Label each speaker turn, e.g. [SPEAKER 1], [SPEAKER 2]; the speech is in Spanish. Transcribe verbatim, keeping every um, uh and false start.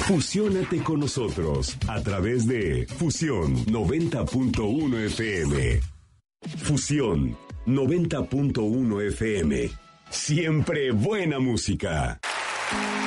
[SPEAKER 1] Fusiónate con nosotros a través de Fusión noventa punto uno F M. Fusión noventa punto uno F M. Siempre buena música.